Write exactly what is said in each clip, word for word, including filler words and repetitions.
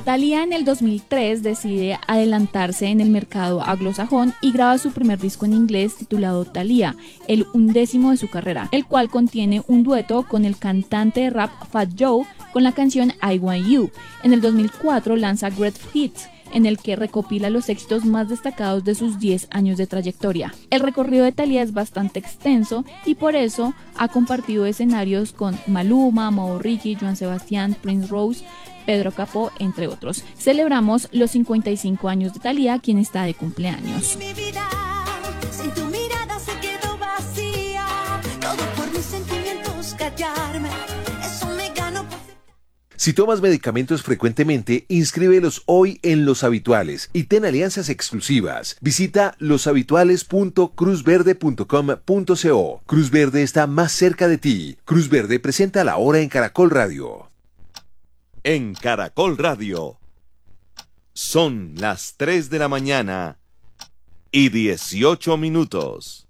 Thalía en el dos mil tres decide adelantarse en el mercado anglosajón y graba su primer disco en inglés titulado Thalía, el undécimo de su carrera, el cual contiene un dueto con el cantante de rap Fat Joe con la canción I Want You. En el dos mil cuatro lanza Greatest Hits, en el que recopila los éxitos más destacados de sus diez años de trayectoria. El recorrido de Thalía es bastante extenso y por eso ha compartido escenarios con Maluma, Mau Ricky, Joan Sebastián, Prince Royce, Pedro Capó, entre otros. Celebramos los cincuenta y cinco años de Thalía, quien está de cumpleaños. Mi vida, sin tu mirada se quedó vacía, todo por mis sentimientos callarme, eso me ganó por... Si tomas medicamentos frecuentemente, inscríbelos hoy en Los Habituales y ten alianzas exclusivas. Visita los habituales punto cruz verde punto com punto co. Cruz Verde está más cerca de ti. Cruz Verde presenta La Hora en Caracol Radio. En Caracol Radio son las tres de la mañana y dieciocho minutos.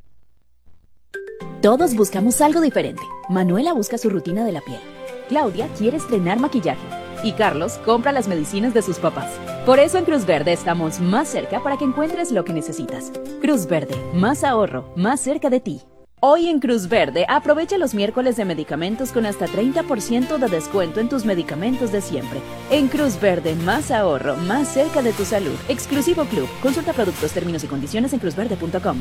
Todos buscamos algo diferente. Manuela busca su rutina de la piel. Claudia quiere estrenar maquillaje y Carlos compra las medicinas de sus papás. Por eso en Cruz Verde estamos más cerca para que encuentres lo que necesitas. Cruz Verde, más ahorro, más cerca de ti. Hoy en Cruz Verde, aprovecha los miércoles de medicamentos con hasta treinta por ciento de descuento en tus medicamentos de siempre. En Cruz Verde, más ahorro, más cerca de tu salud. Exclusivo Club. Consulta productos, términos y condiciones en cruz verde punto com.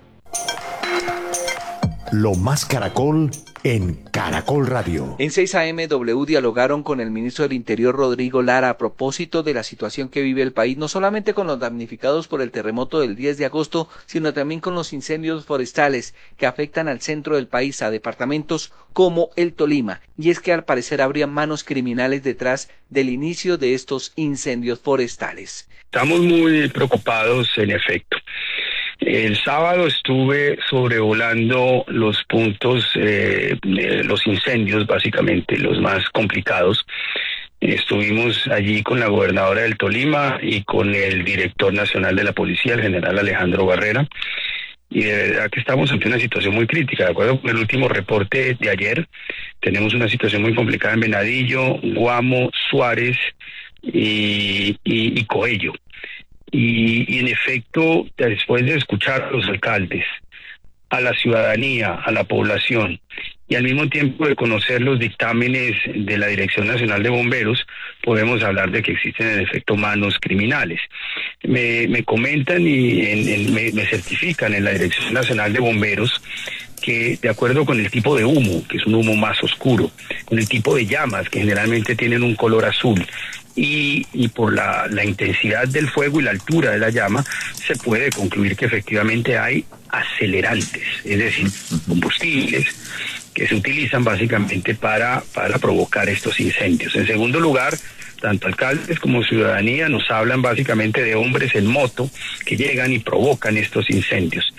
Lo más Caracol en Caracol Radio. En seis A M W dialogaron con el ministro del Interior Rodrigo Lara a propósito de la situación que vive el país, no solamente con los damnificados por el terremoto del diez de agosto, sino también con los incendios forestales que afectan al centro del país, a departamentos como el Tolima. Y es que al parecer habría manos criminales detrás del inicio de estos incendios forestales. Estamos muy preocupados, en efecto. El sábado estuve sobrevolando los puntos, eh, los incendios básicamente, los más complicados. Estuvimos allí con la gobernadora del Tolima y con el director nacional de la policía, el general Alejandro Barrera. Y de verdad que estamos ante una situación muy crítica. De acuerdo con el último reporte de ayer, tenemos una situación muy complicada en Venadillo, Guamo, Suárez y, y, y Coello. Y, y en efecto, después de escuchar a los alcaldes, a la ciudadanía, a la población, y al mismo tiempo de conocer los dictámenes de la Dirección Nacional de Bomberos, podemos hablar de que existen en efecto manos criminales. Me, me comentan y en, en, me, me certifican en la Dirección Nacional de Bomberos que de acuerdo con el tipo de humo, que es un humo más oscuro, con el tipo de llamas, que generalmente tienen un color azul, y, y por la, la intensidad del fuego y la altura de la llama, se puede concluir que efectivamente hay acelerantes, es decir, combustibles que se utilizan básicamente para, para provocar estos incendios. En segundo lugar, tanto alcaldes como ciudadanía nos hablan básicamente de hombres en moto que llegan y provocan estos incendios.